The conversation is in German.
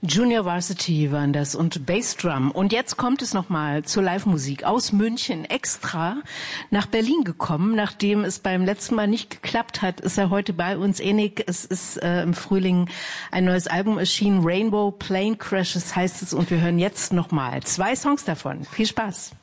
Junior Varsity waren das und Bassdrum. Und jetzt kommt es nochmal zur Live-Musik aus München extra nach Berlin gekommen. Nachdem es beim letzten Mal nicht geklappt hat, ist er heute bei uns. Enik, es ist im Frühling ein neues Album erschienen. Rainbow Plane Crashes heißt es und wir hören jetzt nochmal 2 Songs davon. Viel Spaß.